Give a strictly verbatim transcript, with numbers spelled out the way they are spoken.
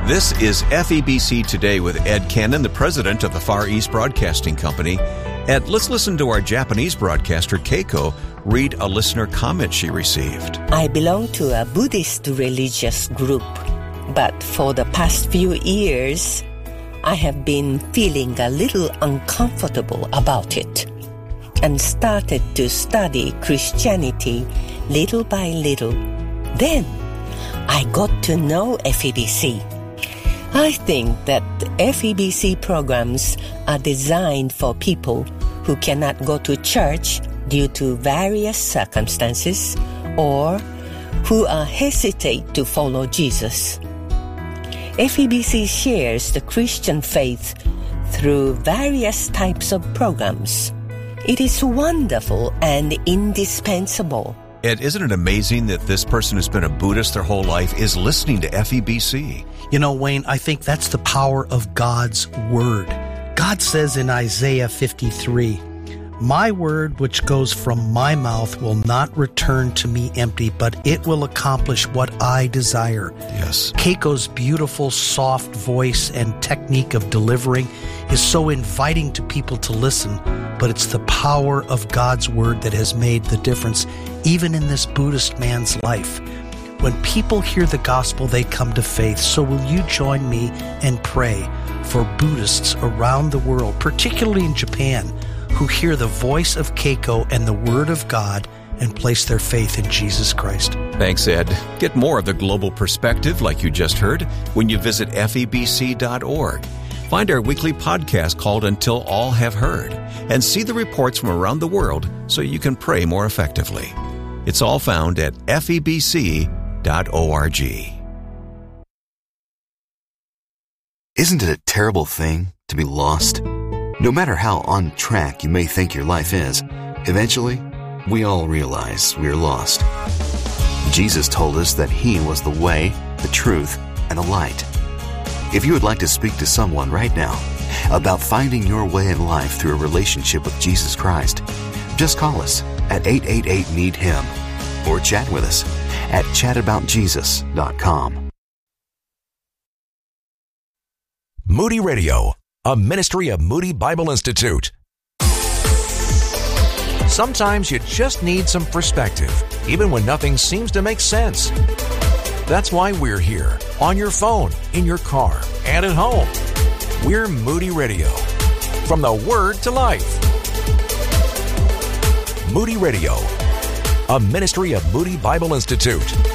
This is F E B C Today with Ed Cannon, the president of the Far East Broadcasting Company. Ed, let's listen to our Japanese broadcaster, Keiko, read a listener comment she received. I belong to a Buddhist religious group, but for the past few years, I have been feeling a little uncomfortable about it and started to study Christianity little by little. Then, I got to know F E B C. I think that F E B C programs are designed for people who cannot go to church due to various circumstances or who are hesitate to follow Jesus. F E B C shares the Christian faith through various types of programs. It is wonderful and indispensable. Ed, isn't it amazing that this person who's been a Buddhist their whole life is listening to F E B C? You know, Wayne, I think that's the power of God's Word. God says in Isaiah fifty-three, "My word which goes from my mouth will not return to me empty, but it will accomplish what I desire." Yes. Keiko's beautiful, soft voice and technique of delivering is so inviting to people to listen, but it's the power of God's Word that has made the difference, even in this Buddhist man's life. When people hear the gospel, they come to faith. So will you join me and pray for Buddhists around the world, particularly in Japan, who hear the voice of Keiko and the Word of God and place their faith in Jesus Christ? Thanks, Ed. Get more of the global perspective, like you just heard, when you visit F E B C dot org. Find our weekly podcast called Until All Have Heard, and see the reports from around the world so you can pray more effectively. It's all found at F E B C dot org. Isn't it a terrible thing to be lost? No matter how on track you may think your life is, eventually, we all realize we're lost. Jesus told us that He was the way, the truth, and the light. If you would like to speak to someone right now about finding your way in life through a relationship with Jesus Christ, just call us at eight eight eight, need him or chat with us at chat about jesus dot com. Moody Radio, a ministry of Moody Bible Institute. Sometimes you just need some perspective, even when nothing seems to make sense. That's why we're here, on your phone, in your car, and at home. We're Moody Radio, from the Word to Life. Moody Radio, a ministry of Moody Bible Institute.